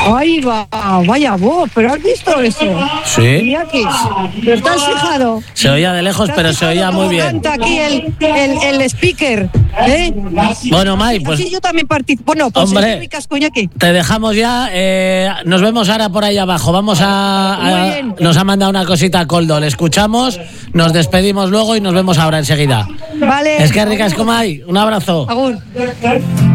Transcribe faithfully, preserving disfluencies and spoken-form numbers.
Ahí va, vaya voz, pero ¿has visto eso? Sí. Mira que, ¿pero estás fijado? Se oía de lejos, pero se oía muy bien. Canta aquí el, el, el speaker, ¿eh? Bueno, Mai, pues... Así yo también participo. Bueno, pues hombre, es ricas coñaque. Te dejamos ya, eh, nos vemos ahora por ahí abajo. Vamos a, a... Nos ha mandado una cosita Coldo, le escuchamos, nos despedimos luego y nos vemos ahora enseguida. Vale. Es que ricas como hay, un abrazo. Agur.